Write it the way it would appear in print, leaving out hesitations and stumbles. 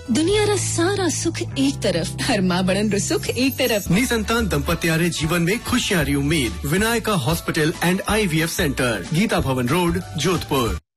दुनिया रा सारा सुख एक तरफ हर माँ बड़न रो सुख एक तरफ निसंतान दंपत्यारे जीवन में खुशियारी उम्मीद Vinayaka hospital and IVF centre Geeta भवन रोड जोधपुर